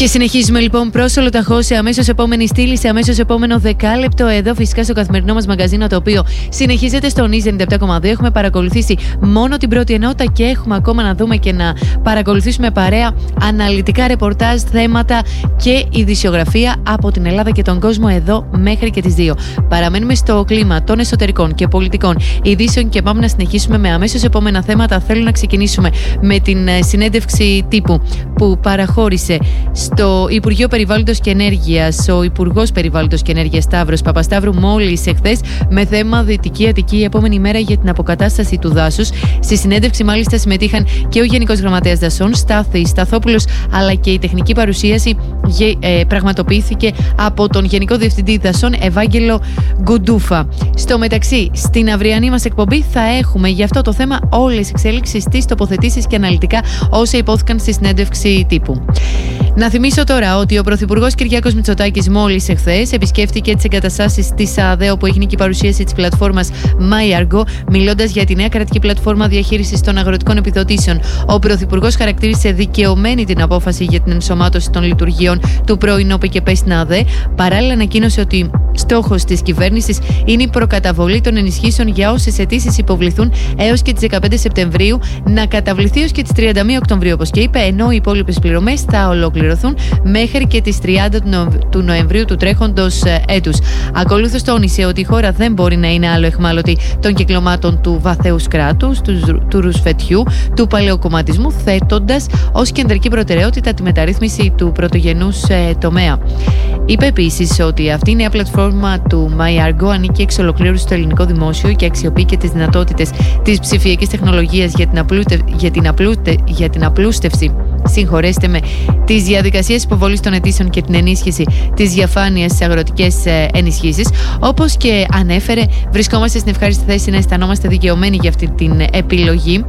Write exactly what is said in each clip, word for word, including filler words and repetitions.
Και συνεχίζουμε λοιπόν προς ολοταχώ σε αμέσως επόμενη στήλη, σε αμέσως επόμενο δεκάλεπτο εδώ φυσικά στο καθημερινό μας μαγαζίνο, το οποίο συνεχίζεται στον Ι ενενήντα επτά κόμμα δύο. Έχουμε παρακολουθήσει μόνο την πρώτη ενότητα και έχουμε ακόμα να δούμε και να παρακολουθήσουμε παρέα αναλυτικά ρεπορτάζ, θέματα και ειδησιογραφία από την Ελλάδα και τον κόσμο εδώ μέχρι και τις δύο. Παραμένουμε στο κλίμα των εσωτερικών και πολιτικών ειδήσεων και πάμε να συνεχίσουμε με αμέσως επόμενα θέματα. Θέλω να ξεκινήσουμε με την συνέντευξη τύπου που παραχώρησε στο Υπουργείο Περιβάλλοντος και Ενέργειας ο Υπουργός Περιβάλλοντος και Ενέργειας Σταύρος Παπασταύρου μόλις εχθές, με θέμα Δυτική Αττική, η επόμενη μέρα για την αποκατάσταση του δάσους. Στη συνέντευξη μάλιστα συμμετείχαν και ο Γενικός Γραμματέας Δασών Στάθης Σταθόπουλος, αλλά και η τεχνική παρουσίαση ε, πραγματοποιήθηκε από τον Γενικό Διευθυντή Δασών Ευάγγελο Γκουντούφα. Στο μεταξύ, στην αυριανή μας εκπομπή θα έχουμε για αυτό το θέμα όλες τις εξέλιξεις, τις τοποθετήσεις και αναλυτικά όσα υπόθηκαν στη συνέντευξη τύπου. Να θυμίσω τώρα ότι ο Πρωθυπουργός Κυριάκος Μητσοτάκης μόλις εχθές επισκέφτηκε τις εγκαταστάσεις της ΑΔΕ, όπου έγινε και η παρουσίαση της πλατφόρμας MyArgo, μιλώντας για τη νέα κρατική πλατφόρμα διαχείρισης των αγροτικών επιδοτήσεων. Ο Πρωθυπουργός χαρακτήρισε δικαιωμένη την απόφαση για την ενσωμάτωση των λειτουργιών του πρώην ΟΠΕΚΕΠΕ στην ΑΔΕ. Παράλληλα, ανακοίνωσε ότι στόχος της κυβέρνησης είναι η προκαταβολή των ενισχύσεων για όσες αιτήσεις υποβληθούν έως και τις δεκαπέντε Σεπτεμβρίου, να καταβληθεί έως και τις τριάντα μία Οκτωβρίου, όπως και είπε, ενώ οι υπόλοιπες πληρωμές θα ολοκληρωθούν μέχρι και τις τριάντα του Νοεμβρίου του τρέχοντος έτους. Ακολούθως τόνισε ότι η χώρα δεν μπορεί να είναι άλλο εχμάλωτη των κυκλωμάτων του βαθέους κράτους, του, του ρουσφετιού, του παλαιοκομματισμού, θέτοντας ως κεντρική προτεραιότητα τη μεταρρύθμιση του πρωτογενούς ε, τομέα. Είπε επίσης ότι αυτή η νέα πλατφόρμα του MyArgo ανήκει εξ ολοκλήρου στο ελληνικό δημόσιο και αξιοποιεί και τις δυνατότητες της ψηφιακής τεχνολογίας για την, απλούτε, για την, απλούτε, για την απλούστευση συγχωρέστε με, τις διαδικασίες υποβολής των αιτήσεων και την ενίσχυση της διαφάνειας στις αγροτικές ενισχύσεις. Όπως και ανέφερε, βρισκόμαστε στην ευχάριστη θέση να αισθανόμαστε δικαιωμένοι για αυτή την επιλογή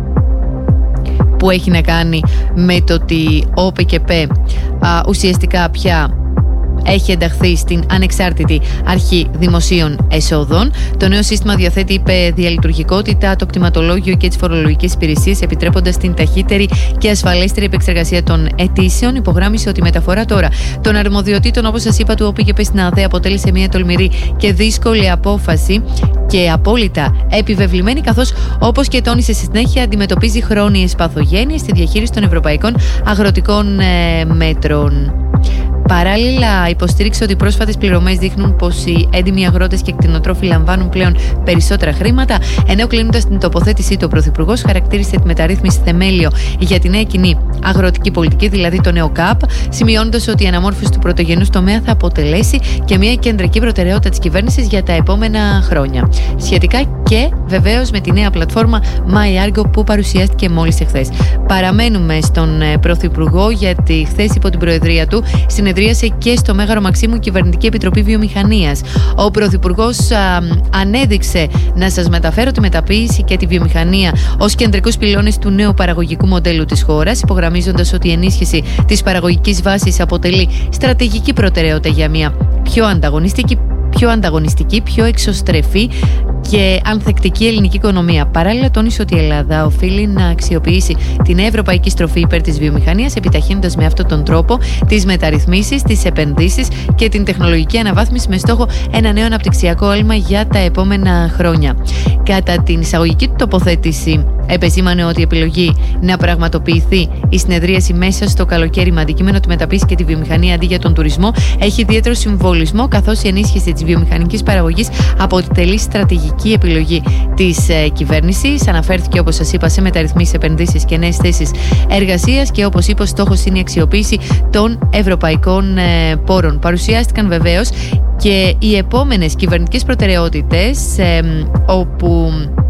που έχει να κάνει με το ότι ο ΟΠΕΚΕΠΕ ουσιαστικά πια έχει ενταχθεί στην ανεξάρτητη αρχή δημοσίων εσόδων. Το νέο σύστημα διαθέτει, είπε, διαλειτουργικότητα, το κτηματολόγιο και τις φορολογικές υπηρεσίες, επιτρέποντας την ταχύτερη και ασφαλέστερη επεξεργασία των αιτήσεων. Υπογράμμισε ότι η μεταφορά τώρα των αρμοδιοτήτων, όπως σας είπα, του ΟΠΕΚΕΠΕ στην ΑΔΕ αποτέλεσε μια τολμηρή και δύσκολη απόφαση και απόλυτα επιβεβλημένη, καθώς, όπως και τόνισε στη συνέχεια, αντιμετωπίζει χρόνιες παθογένειες στη διαχείριση των ευρωπαϊκών αγροτικών ε, μέτρων. Παράλληλα, υποστήριξε ότι οι πρόσφατες πληρωμές δείχνουν πως οι έντιμοι αγρότες και κτηνοτρόφοι λαμβάνουν πλέον περισσότερα χρήματα. Ενώ κλείνοντας την τοποθέτησή του, ο Πρωθυπουργός χαρακτήρισε τη μεταρρύθμιση θεμέλιο για τη νέα κοινή αγροτική πολιτική, δηλαδή το νέο ΚΑΠ, σημειώνοντας ότι η αναμόρφωση του πρωτογενούς τομέα θα αποτελέσει και μια κεντρική προτεραιότητα της κυβέρνησης για τα επόμενα χρόνια. Σχετικά και βεβαίως με τη νέα πλατφόρμα MyArgo που παρουσιάστηκε μόλις εχθές. Παραμένουμε στον Πρωθυπουργό, γιατί χθες υπό την προεδρία του συνεδρίασε και στο Μέγαρο Μαξίμου Κυβερνητική Επιτροπή Βιομηχανίας. Ο Πρωθυπουργός α, ανέδειξε να σας μεταφέρω τη μεταποίηση και τη βιομηχανία ως κεντρικούς πυλώνες του νέου παραγωγικού μοντέλου της χώρας, υπογραμμίζοντας ότι η ενίσχυση της παραγωγικής βάσης αποτελεί στρατηγική προτεραιότητα για μια πιο ανταγωνιστική πιο ανταγωνιστική, πιο εξωστρεφή και ανθεκτική ελληνική οικονομία. Παράλληλα, τόνισε ότι η Ελλάδα οφείλει να αξιοποιήσει την ευρωπαϊκή στροφή υπέρ της βιομηχανίας, επιταχύνοντας με αυτόν τον τρόπο τις μεταρρυθμίσεις, τις επενδύσεις και την τεχνολογική αναβάθμιση, με στόχο ένα νέο αναπτυξιακό άλμα για τα επόμενα χρόνια. Κατά την εισαγωγική του τοποθέτηση, επεσήμανε ότι η επιλογή να πραγματοποιηθεί η συνεδρίαση μέσα στο καλοκαίρι με αντικείμενο τη μεταποίηση και τη βιομηχανία αντί για τον τουρισμό έχει ιδιαίτερο συμβολισμό, καθώς η ενίσχυση της βιομηχανικής παραγωγής αποτελεί στρατηγική επιλογή της ε, κυβέρνησης. Αναφέρθηκε, όπως σας είπα, σε μεταρρυθμίσεις, επενδύσεις και νέες θέσεις εργασίας και, όπως είπα, στόχος είναι η αξιοποίηση των ευρωπαϊκών ε, πόρων. Παρουσιάστηκαν βεβαίως και οι επόμενες κυβερνητικές προτεραιότητες, ε, όπου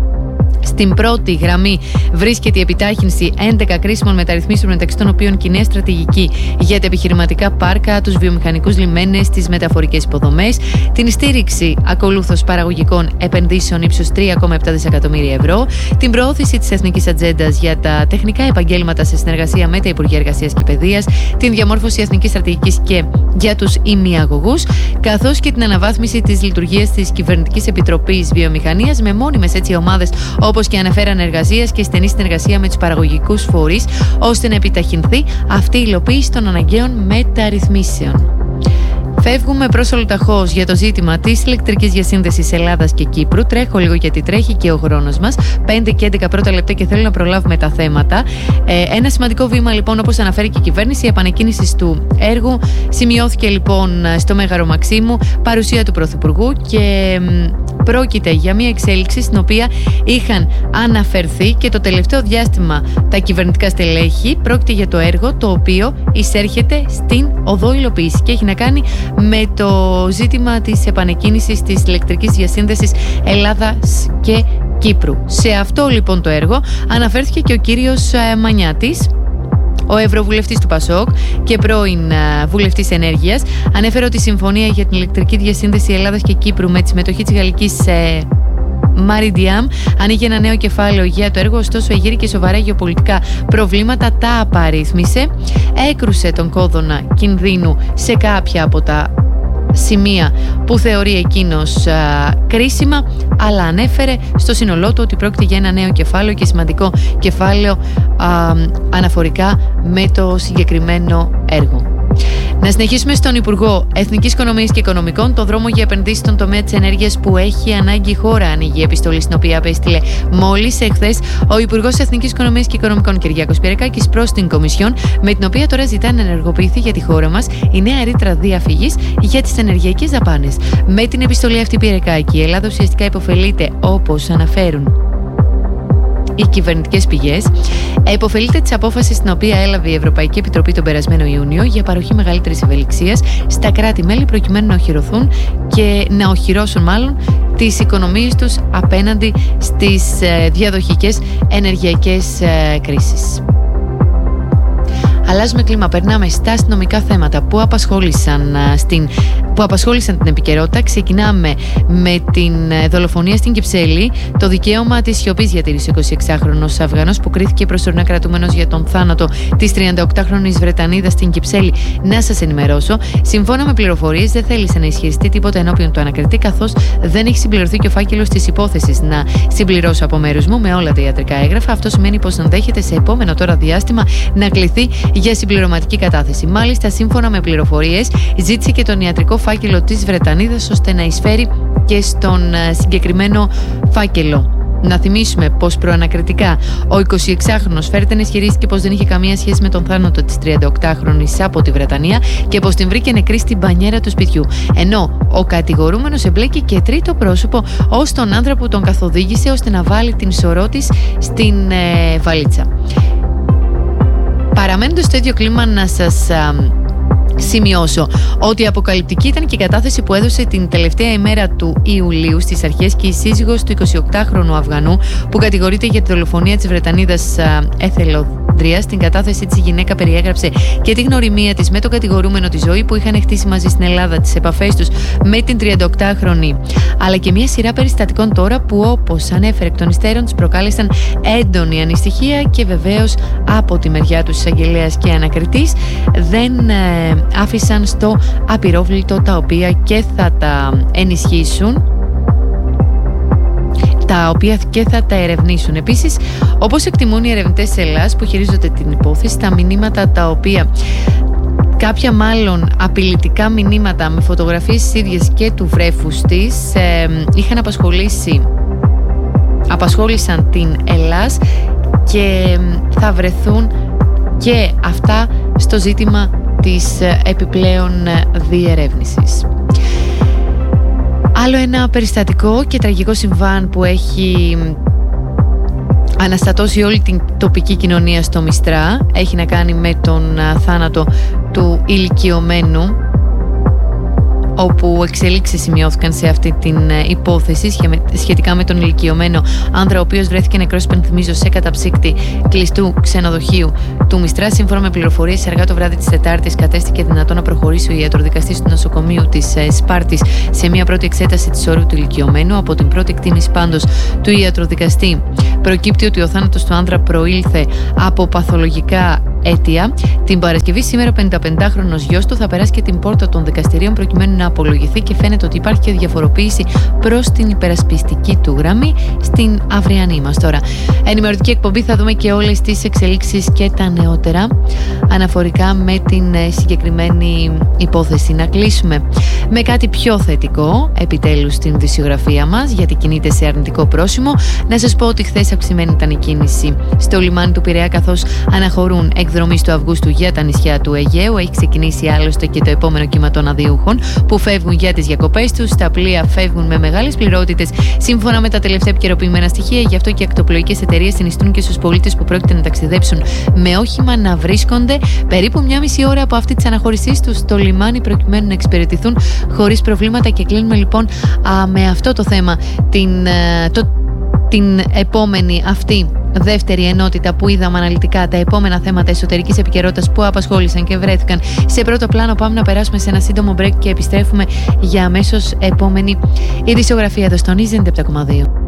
στην πρώτη γραμμή βρίσκεται η επιτάχυνση έντεκα κρίσιμων μεταρρυθμίσεων, μεταξύ των οποίων και η νέα στρατηγική για τα επιχειρηματικά πάρκα, τους βιομηχανικούς λιμένες, τις μεταφορικές υποδομές, την στήριξη ακολούθως παραγωγικών επενδύσεων ύψους τρία κόμμα επτά δισεκατομμύρια ευρώ, την προώθηση της εθνικής ατζέντας για τα τεχνικά επαγγέλματα σε συνεργασία με τα Υπουργεία Εργασίας και Παιδείας, την διαμόρφωση εθνικής στρατηγικής και για τους ημιαγωγούς, καθώς και την αναβάθμιση της λειτουργίας της Κυβερνητικής Επιτροπής Βιομηχανίας με μόνιμες έτσι ομάδες όπως και αναφέραν εργασίας και στενή συνεργασία με τους παραγωγικούς φορείς, ώστε να επιταχυνθεί αυτή η υλοποίηση των αναγκαίων μεταρρυθμίσεων. Φεύγουμε προς ολοταχώς για το ζήτημα της ηλεκτρικής διασύνδεσης Ελλάδας και Κύπρου. Τρέχω λίγο γιατί τρέχει και ο χρόνος μας. πέντε και έντεκα πρώτα λεπτά και θέλω να προλάβουμε τα θέματα. Ε, ένα σημαντικό βήμα λοιπόν, όπως αναφέρει και η κυβέρνηση, η επανεκκίνηση του έργου. Σημειώθηκε λοιπόν στο Μέγαρο Μαξίμου, παρουσία του Πρωθυπουργού και μ, πρόκειται για μια εξέλιξη στην οποία είχαν αναφερθεί και το τελευταίο διάστημα τα κυβερνητικά στελέχη. Πρόκειται για το έργο το οποίο εισέρχεται στην οδό υλοποίηση και έχει να κάνει με το ζήτημα της επανεκκίνησης της ηλεκτρικής διασύνδεσης Ελλάδας και Κύπρου. Σε αυτό λοιπόν το έργο αναφέρθηκε και ο κύριος Μανιάτης, ο Ευρωβουλευτής του Πασόκ και πρώην βουλευτής Ενέργειας. Ανέφερε ότι η συμφωνία για την ηλεκτρική διασύνδεση Ελλάδας και Κύπρου με τη συμμετοχή της γαλλικής Maridiam ανοίγει ένα νέο κεφάλαιο για το έργο, ωστόσο εγείρηκε σοβαρά γεωπολιτικά προβλήματα, τα απαρίθμησε, έκρουσε τον κόδωνα κινδύνου σε κάποια από τα σημεία που θεωρεί εκείνος α, κρίσιμα, αλλά ανέφερε στο σύνολό του ότι πρόκειται για ένα νέο κεφάλαιο και σημαντικό κεφάλαιο α, αναφορικά με το συγκεκριμένο έργο. Να συνεχίσουμε στον Υπουργό Εθνικής Οικονομίας και Οικονομικών. Το δρόμο για επενδύσεις στον τομέα της ενέργειας που έχει ανάγκη η χώρα, ανοίγει η επιστολή στην οποία απέστειλε μόλις εχθές ο Υπουργός Εθνικής Οικονομίας και Οικονομικών Κυριάκος Πυριακάκης προς την Κομισιόν, με την οποία τώρα ζητά να ενεργοποιηθεί για τη χώρα μας η νέα ρήτρα διαφυγής για τις ενεργειακές δαπάνες. Με την επιστολή αυτή Πυριακάκη, η Ελλάδα ουσιαστικά υποφελείται, όπως αναφέρουν οι κυβερνητικές πηγές, υποφελείται της απόφασης την οποία έλαβε η Ευρωπαϊκή Επιτροπή τον περασμένο Ιούνιο για παροχή μεγαλύτερης ευελιξίας στα κράτη-μέλη προκειμένου να οχυρωθούν και να οχυρώσουν μάλλον τις οικονομίες τους απέναντι στις διαδοχικές ενεργειακές κρίσεις. Αλλάζουμε κλίμα, περνάμε στα αστυνομικά θέματα που απασχόλησαν, στην, που απασχόλησαν την επικαιρότητα. Ξεκινάμε με την δολοφονία στην Κυψέλη. Το δικαίωμα της σιωπής διατήρησε ο εικοσιεξάχρονος Αφγανός που κρίθηκε προσωρινά κρατούμενος για τον θάνατο της τριανταοκτάχρονης Βρετανίδας στην Κυψέλη. Να σας ενημερώσω, σύμφωνα με πληροφορίες, δεν θέλησε να ισχυριστεί τίποτα ενώπιον του ανακριτή, καθώς δεν έχει συμπληρωθεί και ο φάκελος της υπόθεσης. Να συμπληρώσω από μέρους μου με όλα τα ιατρικά έγγραφα. Αυτό σημαίνει πως ενδέχεται σε επόμενο τώρα διάστημα να κληθεί για συμπληρωματική κατάθεση. Μάλιστα, σύμφωνα με πληροφορίες, ζήτησε και τον ιατρικό φάκελο της Βρετανίδας ώστε να εισφέρει και στον συγκεκριμένο φάκελο. Να θυμίσουμε πως προανακριτικά ο εικοσιεξάχρονος φέρεται να ισχυρίστηκε πως δεν είχε καμία σχέση με τον θάνατο της τριανταοκτάχρονης από τη Βρετανία και πως την βρήκε νεκρή στην μπανιέρα του σπιτιού. Ενώ ο κατηγορούμενος εμπλέκει και τρίτο πρόσωπο ως τον άνδρα που τον καθοδήγησε ώστε να βάλει την σωρό της στην ε, βαλίτσα. Παραμένοντας στο ίδιο κλίμα, να σας α, σημειώσω ότι αποκαλυπτική ήταν και η κατάθεση που έδωσε την τελευταία ημέρα του Ιουλίου στις αρχές και η σύζυγος του εικοσιοκτάχρονου Αφγανού που κατηγορείται για τη δολοφονία της Βρετανίδας εθελοδρίας. Στην κατάθεσή της η γυναίκα περιέγραψε και τη γνωριμία της με τον κατηγορούμενο τη ζωή που είχαν χτίσει μαζί στην Ελλάδα, τις επαφές τους με την τριανταοκτάχρονη, αλλά και μια σειρά περιστατικών τώρα που, όπως ανέφερε εκ των υστέρων, τους προκάλεσαν έντονη ανησυχία και βεβαίως από τη μεριά του εισαγγελέας και ανακριτής δεν ε, άφησαν στο απειρόβλητο, τα οποία και θα τα ενισχύσουν, τα οποία και θα τα ερευνήσουν. Επίσης, όπως εκτιμούν οι ερευνητές της Ελλάδας που χειρίζονται την υπόθεση, τα μηνύματα τα οποία, κάποια μάλλον απειλητικά μηνύματα με φωτογραφίες της ίδιας και του βρέφους της, ε, είχαν απασχολήσει, απασχόλησαν την Ελλάς και θα βρεθούν και αυτά στο ζήτημα της επιπλέον διερεύνησης. Άλλο ένα περιστατικό και τραγικό συμβάν που έχει αναστατώσει όλη την τοπική κοινωνία στο Μιστρά έχει να κάνει με τον θάνατο του ηλικιωμένου, όπου εξελίξεις σημειώθηκαν σε αυτή την υπόθεση σχετικά με τον ηλικιωμένο άνδρα, ο οποίος βρέθηκε νεκρός, υπενθυμίζω, σε καταψύκτη κλειστού ξενοδοχείου του Μιστρά. Σύμφωνα με πληροφορίες, αργά το βράδυ της Τετάρτης κατέστηκε δυνατό να προχωρήσει ο ιατροδικαστής του νοσοκομείου της Σπάρτης σε μια πρώτη εξέταση της όρου του ηλικιωμένου. Από την πρώτη εκτίμηση πάντως του ιατροδικαστή προκύπτει ότι ο θάνατος του άνδρα προήλθε από παθολογικά αίτια. Την Παρασκευή, σήμερα, ο πενηνταπεντάχρονος γιος του θα περάσει και την πόρτα των δικαστηρίων προκειμένου να απολογηθεί και φαίνεται ότι υπάρχει και διαφοροποίηση προς την υπερασπιστική του γραμμή στην αυριανή μας. Τώρα, ενημερωτική εκπομπή, θα δούμε και όλες τις εξελίξεις και τα νεότερα αναφορικά με την συγκεκριμένη υπόθεση. Να κλείσουμε με κάτι πιο θετικό, επιτέλους, στην ειδησιογραφία μας, γιατί κινείται σε αρνητικό πρόσημο. Να σας πω ότι χθες αυξημένη ήταν η κίνηση στο λιμάνι του Πειραιά, καθώς αναχωρούν εκδρομής του Αυγούστου για τα νησιά του Αιγαίου. Έχει ξεκινήσει άλλωστε και το επόμενο κύμα των αδειούχων που φεύγουν για τις διακοπές τους. Τα πλοία φεύγουν με μεγάλες πληρότητες σύμφωνα με τα τελευταία επικαιροποιημένα στοιχεία. Γι' αυτό και οι ακτοπλοϊκές εταιρείες συνιστούν και στους πολίτες που πρόκειται να ταξιδέψουν με όχημα να βρίσκονται περίπου μια μισή ώρα από αυτή τη αναχώρησή τους στο λιμάνι προκειμένου να εξυπηρετηθούν χωρίς προβλήματα. Και κλείνουμε λοιπόν α, με αυτό το θέμα την, α, το, την επόμενη αυτή δεύτερη ενότητα που είδαμε αναλυτικά, τα επόμενα θέματα εσωτερικής επικαιρότητας που απασχόλησαν και βρέθηκαν σε πρώτο πλάνο. Πάμε να περάσουμε σε ένα σύντομο break και επιστρέφουμε για αμέσως επόμενη ειδησιογραφία εδώ στον Ι Ζι ενενήντα επτά κόμμα δύο.